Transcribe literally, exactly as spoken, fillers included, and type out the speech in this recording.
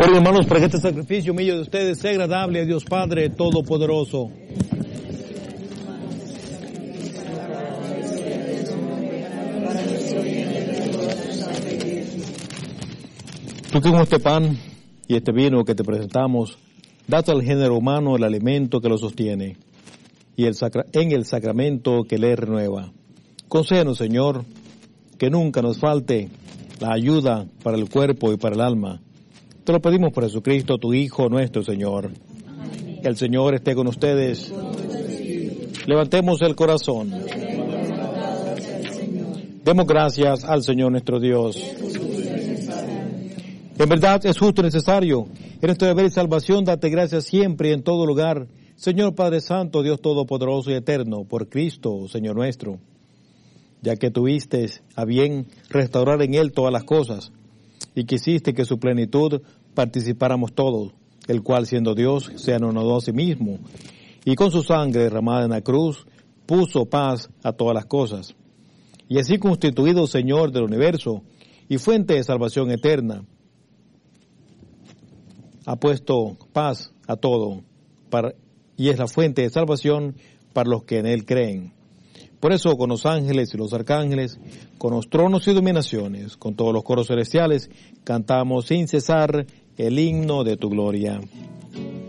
Oren, hermanos, para que este sacrificio mío de ustedes sea agradable a Dios Padre Todopoderoso. Tú que con este pan y este vino que te presentamos, das al género humano el alimento que lo sostiene y el sacra- en el sacramento que le renueva. Concédenos, Señor, que nunca nos falte la ayuda para el cuerpo y para el alma. Te lo pedimos por Jesucristo, tu Hijo, nuestro Señor. Amén. Que el Señor esté con ustedes. Levantemos el corazón. Demos gracias al Señor nuestro Dios. En verdad es justo y necesario. En nuestro deber y salvación, date gracias siempre y en todo lugar. Señor Padre Santo, Dios Todopoderoso y Eterno, por Cristo, Señor nuestro. Ya que tuviste a bien restaurar en Él todas las cosas, y quisiste que su plenitud participáramos todos, el cual siendo Dios se anonadó a sí mismo, y con su sangre derramada en la cruz puso paz a todas las cosas. Y así constituido Señor del universo y fuente de salvación eterna, ha puesto paz a todo, para, y es la fuente de salvación para los que en Él creen. Por eso, con los ángeles y los arcángeles, con los tronos y dominaciones, con todos los coros celestiales, cantamos sin cesar el himno de tu gloria.